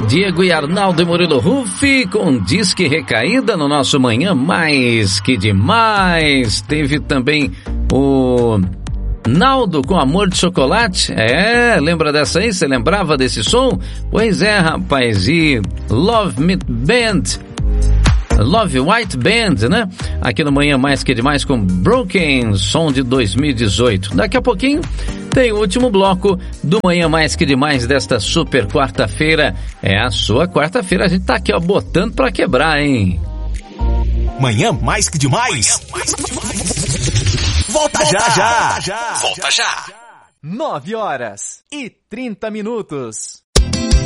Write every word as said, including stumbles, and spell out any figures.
Diego e Arnaldo e Murilo Rufi com Disque Recaída no nosso Manhã Mais Que Demais. Teve também o Naldo com Amor de Chocolate. É, lembra dessa aí? Você lembrava desse som? Pois é, rapaz. E Love Me Band, Love White Band, né? Aqui no Manhã Mais Que Demais com Broken, som de dois mil e dezoito. Daqui a pouquinho tem o último bloco do Manhã Mais Que Demais desta super quarta-feira. É a sua quarta-feira, a gente tá aqui, ó, botando pra quebrar, hein? Manhã Mais Que Demais. Manhã Mais Que Demais. Volta, Volta já, já, já. Volta já. Nove horas e trinta minutos.